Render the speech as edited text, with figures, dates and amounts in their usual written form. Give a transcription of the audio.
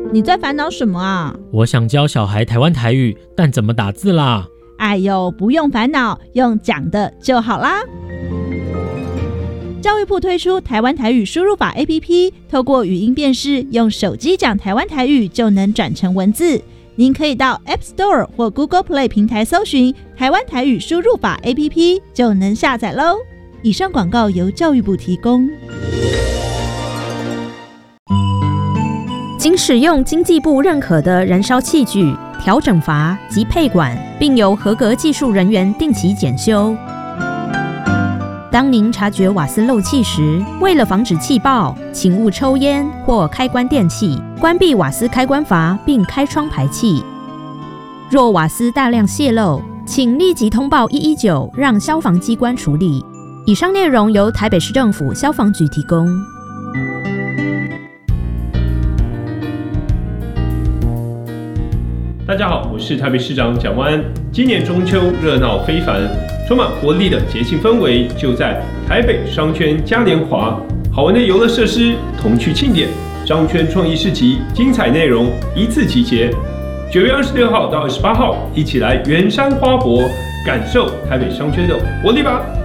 你在烦恼什么啊？ 我想教小孩台湾台语，但怎么打字啦？ 哎呦，不用烦恼，用讲的就好啦。教育部推出台湾台语输入法 APP， 透过语音辨识，用手机讲台湾台语就能转成文字。您可以到 App Store 或 Google Play 平台搜寻台湾台语输入法 APP， 就能下载喽。以上广告由教育部提供。 仅使用经济部认可的燃烧器具、调整阀及配管，并由合格技术人员定期检修。当您察觉瓦斯漏气时，为了防止气爆，请勿抽烟或开关电器，关闭瓦斯开关阀并开窗排气。若瓦斯大量泄漏，请立即通报119，让消防机关处理。以上内容由台北市政府消防局提供。 大家好，我是台北市长蒋万安。今年中秋热闹非凡，充满活力的节庆氛围就在台北商圈嘉年华，好玩的游乐设施、童趣庆典、商圈创意市集，精彩内容一次集结。9月26号到28号，一起来圆山花博，感受台北商圈的活力吧！